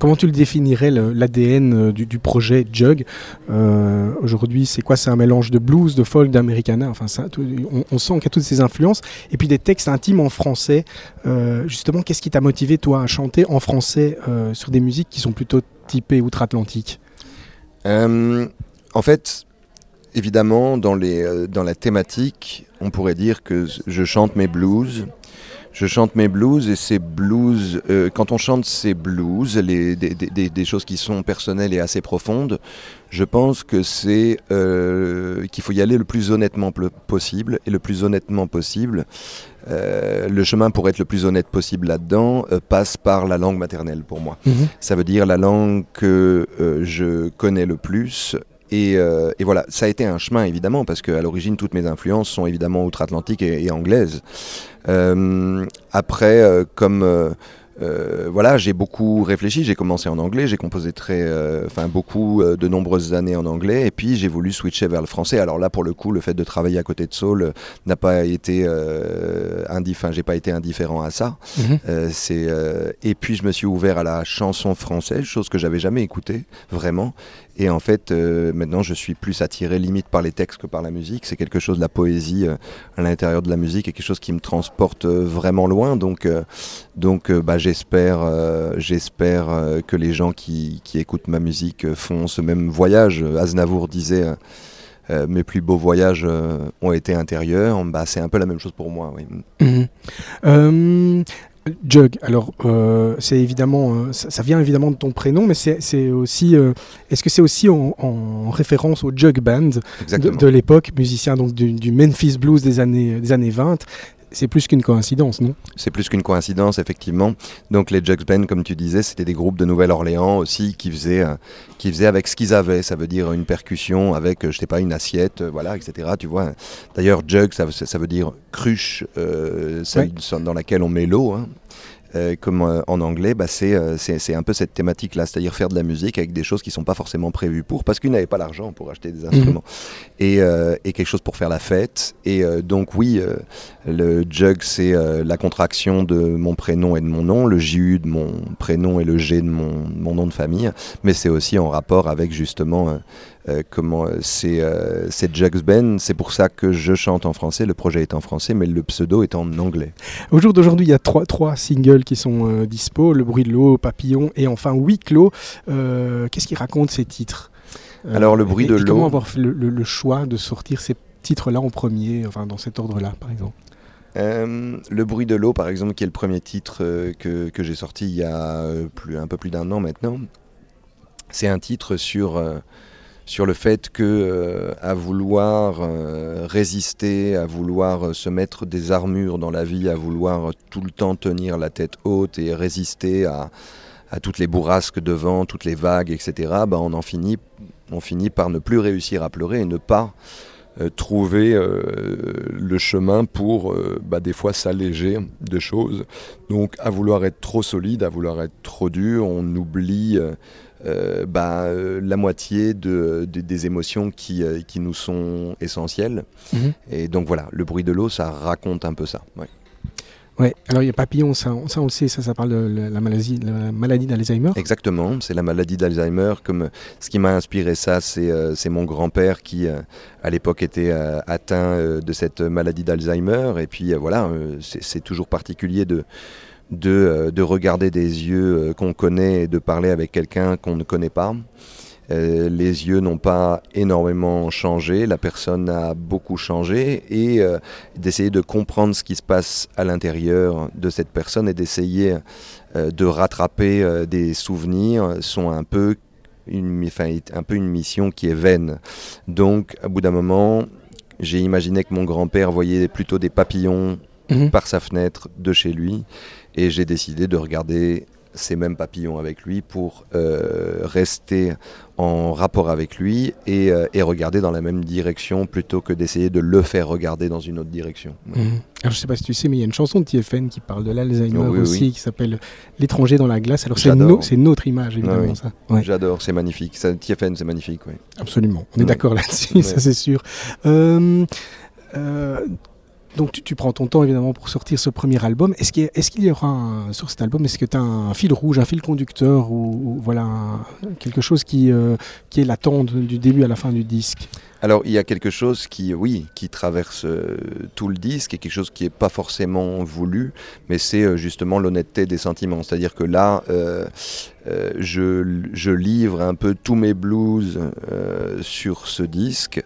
Comment tu le définirais, l'ADN du projet Jug? Aujourd'hui, c'est quoi? C'est un mélange de blues, de folk, d'Americana. Enfin, on sent qu'il y a toutes ces influences. Et puis des textes intimes en français. Justement, qu'est-ce qui t'a motivé, toi, à chanter en français sur des musiques qui sont plutôt typées outre-Atlantique? En fait, évidemment, dans la thématique, on pourrait dire que je chante mes blues. Je chante mes blues et ces blues, quand on chante ces blues, des choses qui sont personnelles et assez profondes, je pense que c'est qu'il faut y aller le plus honnêtement possible. Et le plus honnêtement possible, le chemin pour être le plus honnête possible là-dedans passe par la langue maternelle pour moi. Mmh. Ça veut dire la langue que je connais le plus. Et voilà, ça a été un chemin évidemment, parce qu'à l'origine, toutes mes influences sont évidemment outre-Atlantique et anglaises. Après, voilà, j'ai beaucoup réfléchi, j'ai commencé en anglais, j'ai composé de nombreuses années en anglais, et puis j'ai voulu switcher vers le français. Alors là, pour le coup, le fait de travailler à côté de Saul n'a pas été j'ai pas été indifférent à ça. Mm-hmm. Et puis je me suis ouvert à la chanson française, chose que j'avais jamais écoutée, vraiment. Et en fait, maintenant, je suis plus attiré limite par les textes que par la musique. C'est quelque chose, de la poésie à l'intérieur de la musique, est quelque chose qui me transporte vraiment loin. Donc, j'espère que les gens qui écoutent ma musique font ce même voyage. Aznavour disait mes plus beaux voyages ont été intérieurs. C'est un peu la même chose pour moi. Oui. Mmh. Jug, alors c'est évidemment, ça vient évidemment de ton prénom, mais c'est aussi, est-ce que c'est aussi en référence au Jug Band de l'époque, musicien donc du Memphis Blues des années 20? C'est plus qu'une coïncidence, non? C'est plus qu'une coïncidence, effectivement. Donc les Jug Band, comme tu disais, c'était des groupes de Nouvelle-Orléans aussi qui faisaient avec ce qu'ils avaient. Ça veut dire une percussion avec, je sais pas, une assiette, voilà, etc. Tu vois. D'ailleurs, Jug, ça veut dire cruche, celle dans laquelle on met l'eau. Hein. Comme en anglais, c'est un peu cette thématique-là, c'est-à-dire faire de la musique avec des choses qui ne sont pas forcément prévues parce qu'ils n'avaient pas l'argent pour acheter des instruments. Et quelque chose pour faire la fête. Et donc oui, le Jug, c'est la contraction de mon prénom et de mon nom, le JU de mon prénom et le G de mon nom de famille, mais c'est aussi en rapport avec justement... c'est Jug's Band, c'est pour ça que je chante en français, le projet est en français, mais le pseudo est en anglais. Au jour d'aujourd'hui, il y a trois singles qui sont dispo, Le bruit de l'eau, Papillon et enfin Huis clos. Qu'est-ce qu'ils racontent ces titres? Alors Le bruit de l'eau... Comment avoir fait le choix de sortir ces titres-là en premier, enfin dans cet ordre-là par exemple? Le bruit de l'eau par exemple, qui est le premier titre que j'ai sorti il y a un peu plus d'un an maintenant, c'est un titre sur le fait que à vouloir résister, à vouloir se mettre des armures dans la vie, à vouloir tout le temps tenir la tête haute et résister à toutes les bourrasques de vent, toutes les vagues, etc., on finit par ne plus réussir à pleurer et ne pas trouver le chemin pour des fois s'alléger de choses. Donc à vouloir être trop solide, à vouloir être trop dur, on oublie... la moitié des émotions qui nous sont essentielles. Mmh. Et donc voilà, Le bruit de l'eau, ça raconte un peu ça. Ouais. Ouais, alors il y a Papillon, ça on le sait, ça parle de la maladie d'Alzheimer. Exactement, c'est la maladie d'Alzheimer. Ce qui m'a inspiré ça, c'est mon grand-père qui, à l'époque, était atteint de cette maladie d'Alzheimer. Et puis voilà, c'est toujours particulier de regarder des yeux qu'on connaît et de parler avec quelqu'un qu'on ne connaît pas. Les yeux n'ont pas énormément changé, la personne a beaucoup changé, et d'essayer de comprendre ce qui se passe à l'intérieur de cette personne et d'essayer de rattraper des souvenirs sont un peu une mission qui est vaine. Donc, à bout d'un moment, j'ai imaginé que mon grand-père voyait plutôt des papillons par sa fenêtre de chez lui, et j'ai décidé de regarder ces mêmes papillons avec lui pour rester en rapport avec lui et regarder dans la même direction plutôt que d'essayer de le faire regarder dans une autre direction. Alors je ne sais pas si tu sais, mais il y a une chanson de TFN qui parle de l'Alzheimer aussi, qui s'appelle L'étranger dans la glace. Alors c'est notre image évidemment. Ça. Ouais. J'adore, c'est magnifique. TFN, c'est magnifique. Oui. Absolument, on est d'accord là-dessus, ça c'est sûr. Donc tu prends ton temps évidemment pour sortir ce premier album. Est-ce qu'il y aura sur cet album, est-ce que tu as un fil rouge, un fil conducteur ou voilà quelque chose qui est latent du début à la fin du disque? Alors il y a quelque chose qui traverse tout le disque et quelque chose qui n'est pas forcément voulu, mais c'est justement l'honnêteté des sentiments. C'est-à-dire que là, je livre un peu tous mes blues sur ce disque.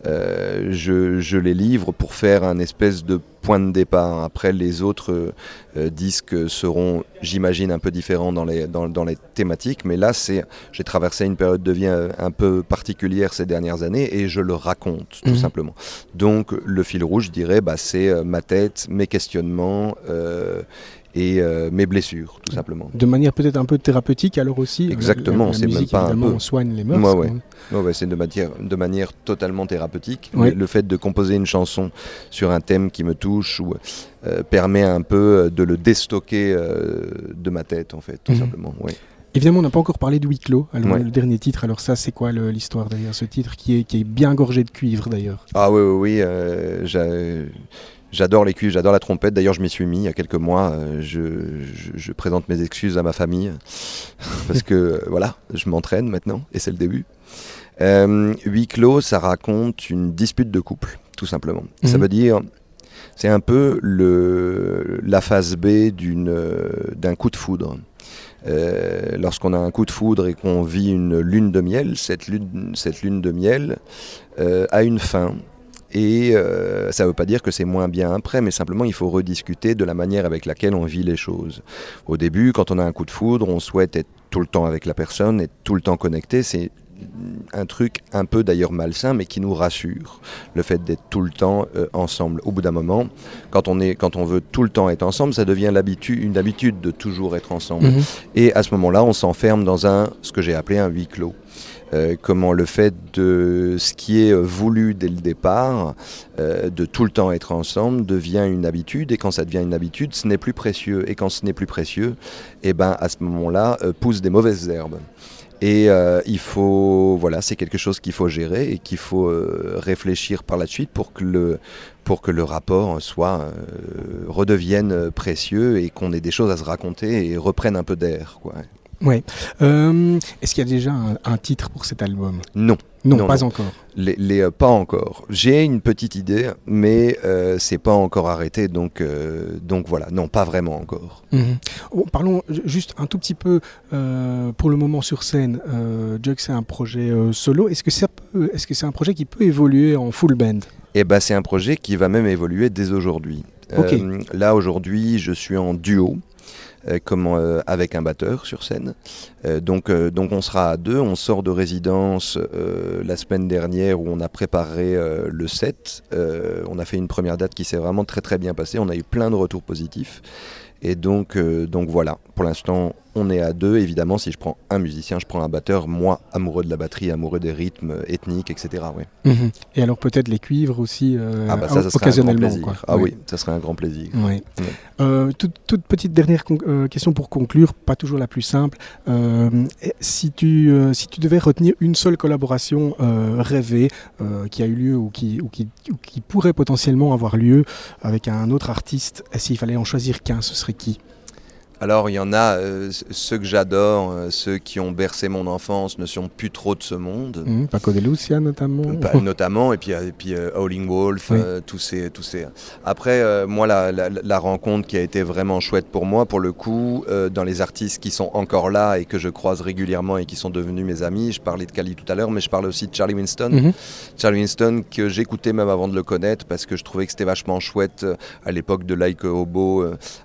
Je les livre pour faire un espèce de point de départ. Après, les autres disques seront, j'imagine, un peu différents dans les thématiques, mais là, j'ai traversé une période de vie un peu particulière ces dernières années et je le raconte, tout simplement. Donc, le fil rouge, je dirais, c'est ma tête, mes questionnements et mes blessures, tout simplement. De manière peut-être un peu thérapeutique, alors aussi. Exactement, c'est musique, même pas un peu. On soigne les mœurs. Ouais, c'est de manière totalement thérapeutique. Ouais. Le fait de composer une chanson sur un thème qui me touche ou permet un peu de le déstocker de ma tête, en fait, tout simplement. Ouais. Évidemment, on n'a pas encore parlé de Huis clos, alors le dernier titre. Alors ça, c'est quoi l'histoire derrière ce titre qui est bien gorgé de cuivre, d'ailleurs? Ah oui. J'adore les cuivres, j'adore la trompette. D'ailleurs, je m'y suis mis il y a quelques mois. Je présente mes excuses à ma famille parce que voilà, je m'entraîne maintenant et c'est le début. Huis clos, ça raconte une dispute de couple, tout simplement. Ça veut dire, c'est un peu la phase B d'un coup de foudre. Lorsqu'on a un coup de foudre et qu'on vit une lune de miel, cette lune de miel a une fin. Et ça ne veut pas dire que c'est moins bien après, mais simplement il faut rediscuter de la manière avec laquelle on vit les choses. Au début, quand on a un coup de foudre, on souhaite être tout le temps avec la personne, être tout le temps connecté. C'est un truc un peu d'ailleurs malsain, mais qui nous rassure, le fait d'être tout le temps ensemble. Au bout d'un moment, quand on veut tout le temps être ensemble, ça devient une habitude de toujours être ensemble. Et à ce moment-là, on s'enferme dans ce que j'ai appelé un huis clos. Comment le fait de ce qui est voulu dès le départ, de tout le temps être ensemble, devient une habitude, et quand ça devient une habitude, ce n'est plus précieux, et quand ce n'est plus précieux, à ce moment-là, poussent des mauvaises herbes. Et c'est quelque chose qu'il faut gérer et qu'il faut réfléchir par la suite pour que le rapport redevienne précieux et qu'on ait des choses à se raconter et reprenne un peu d'air, quoi. Ouais. Est-ce qu'il y a déjà un titre pour cet album? Non, pas encore. Pas encore. J'ai une petite idée, mais c'est pas encore arrêté, donc voilà. Non, pas vraiment encore. Parlons juste un tout petit peu pour le moment sur scène. Jug, c'est un projet solo. Est-ce que c'est un projet qui peut évoluer en full band? C'est un projet qui va même évoluer dès aujourd'hui. Okay. Là, aujourd'hui, je suis en duo. Avec un batteur sur scène. Donc on sera à deux. On sort de résidence la semaine dernière où on a préparé le set. On a fait une première date qui s'est vraiment très très bien passée. On a eu plein de retours positifs. Et donc voilà, pour l'instant on est à deux. Évidemment, si je prends un musicien, je prends un batteur, moi amoureux de la batterie, amoureux des rythmes ethniques, etc. Ouais. Et alors peut-être les cuivres aussi ça occasionnellement. Serait un grand plaisir. Oui, ça serait un grand plaisir. Ouais. Toute petite dernière question pour conclure, pas toujours la plus simple. Si tu devais retenir une seule collaboration rêvée qui a eu lieu ou qui pourrait potentiellement avoir lieu avec un autre artiste, s'il fallait en choisir qu'un, ce serait qui ? Alors il y en a, ceux que j'adore, ceux qui ont bercé mon enfance ne sont plus trop de ce monde. Paco de Lucia notamment. Notamment, et puis Howling Wolf, oui. tous ces. Après, moi la rencontre qui a été vraiment chouette pour moi, pour le coup, dans les artistes qui sont encore là et que je croise régulièrement et qui sont devenus mes amis, je parlais de Kali tout à l'heure, mais je parle aussi de Charlie Winston. Charlie Winston que j'écoutais même avant de le connaître parce que je trouvais que c'était vachement chouette à l'époque de Like a Hobo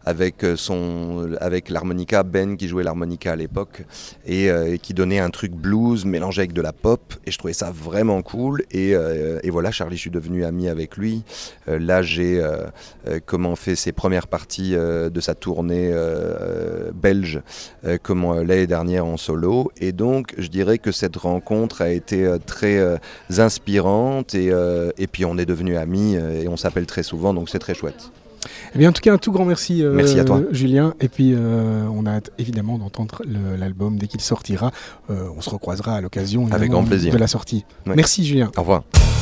avec l'harmonica, Ben qui jouait l'harmonica à l'époque et qui donnait un truc blues mélangé avec de la pop, et je trouvais ça vraiment cool, et voilà, Charlie, je suis devenu ami avec lui. Là j'ai fait ses premières parties de sa tournée belge l'année dernière en solo, et donc je dirais que cette rencontre a été très inspirante, et puis on est devenus amis et on s'appelle très souvent, donc c'est très chouette. Eh bien, en tout cas, un tout grand merci, merci à toi, Julien. Et puis, on a hâte évidemment d'entendre l'album dès qu'il sortira. On se recroisera à l'occasion avec grand plaisir de la sortie. Ouais. Merci, Julien. Au revoir.